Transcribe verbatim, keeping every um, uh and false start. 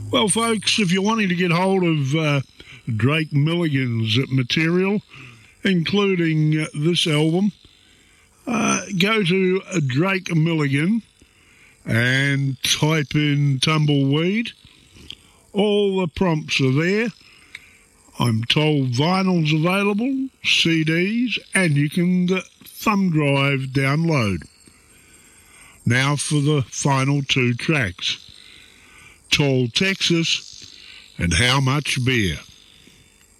Well, folks, if you're wanting to get hold of uh, Drake Milligan's material, including uh, this album, uh, go to Drake Milligan and type in Tumbleweed. All the prompts are there. I'm told vinyl's available, C Ds, and you can uh, thumb drive download. Now for the final two tracks, Tall Texas and How Much Beer.